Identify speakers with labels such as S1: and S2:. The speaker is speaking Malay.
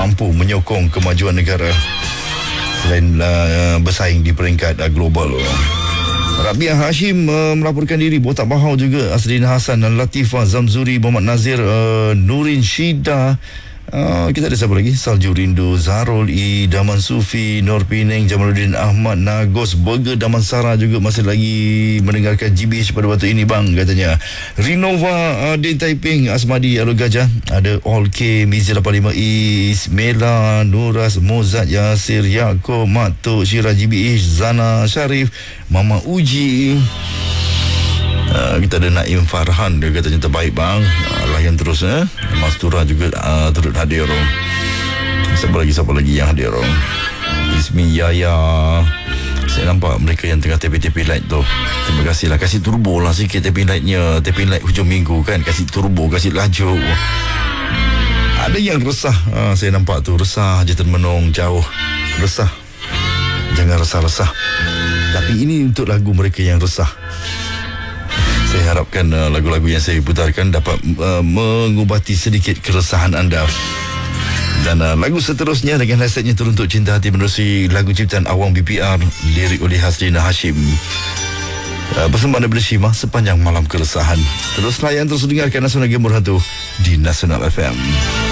S1: mampu menyokong kemajuan negara selain bersaing di peringkat global. Rabiah Hashim melaporkan diri. Botak Bahau juga, Asrina Hassan dan Latifah Zamzuri, Muhammad Nazir, Nurin Shida. Kita ada siapa lagi? Salju Rindu, Zarul I, Daman Sufi, Nur Pineng, Jamaluddin Ahmad, Nagos Burger, Damansara juga masih lagi mendengarkan GBH pada waktu ini bang, katanya. Rinova, Din Taiping, Asmadi, Alul Gajah, ada All K, Mizi 85 Ismela, Nuras, Mozart, Yasir, Yaakob, Matuk, Syirah GBH, Zana Syarif, Mama Uji. Kita ada Naim Farhan, dia katanya terbaik bang, layan terus. Mastura juga turut hadir. Siapa lagi yang hadir? Ismi, Yaya. Saya nampak mereka yang tengah tepi-tepi light tu. Terima kasih lah, kasih turbo lah sikit tepi lightnya. Tepi light hujung minggu kan, kasih turbo, kasih laju. Ada yang resah, saya nampak tu, resah je termenung jauh. Resah, jangan resah-resah. Tapi ini untuk lagu mereka yang resah. Saya harapkan lagu-lagu yang saya putarkan dapat mengubati sedikit keresahan anda. Dan lagu seterusnya dengan hashtagnya Teruntuk Cinta Hati menerusi lagu ciptaan Awang BPR, lirik oleh Hasrina Hashim. Persembahan daripada Shima, Sepanjang Malam Keresahan. Terus layan, terus dengarkan Nasional Game Berhantu di Nasional FM.